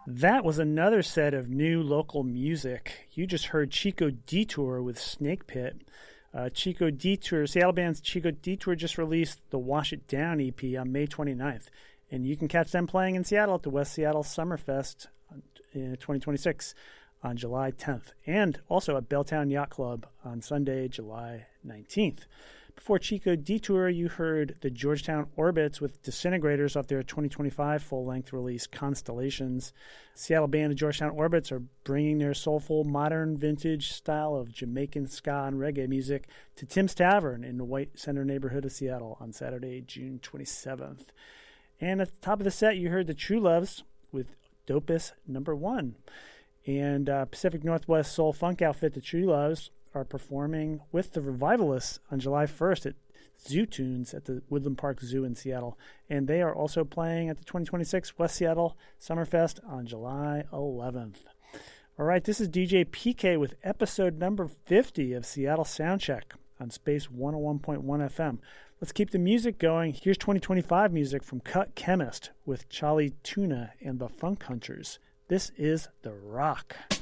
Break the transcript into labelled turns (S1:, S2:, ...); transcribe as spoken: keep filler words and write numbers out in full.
S1: That was another set of new local music. You just heard Chico Detour with Snake Pit. Uh, Chico Detour, Seattle band's Chico Detour just released the Wash It Down E P on May twenty-ninth. And you can catch them playing in Seattle at the West Seattle Summerfest in twenty twenty-six on July tenth. And also at Belltown Yacht Club on Sunday, July nineteenth. Before Chico Detour, you heard the Georgetown Orbits with Disintegrators off their twenty twenty-five full-length release, Constellations. Seattle band the Georgetown Orbits are bringing their soulful, modern, vintage style of Jamaican ska and reggae music to Tim's Tavern in the White Center neighborhood of Seattle on Saturday, June twenty-seventh. And at the top of the set, you heard the True Loves with Dopus Number One. And uh, Pacific Northwest soul funk outfit, the True Loves, are performing with the Revivalists on July first at Zoo Tunes at the Woodland Park Zoo in Seattle. And they are also playing at the twenty twenty-six West Seattle Summerfest on July eleventh. All right, this is D J P K with episode number fifty of Seattle Soundcheck on Space one oh one point one F M. Let's keep the music going. Here's twenty twenty-five music from Cut Chemist with Charlie Tuna and the Funk Hunters. This is The Rock.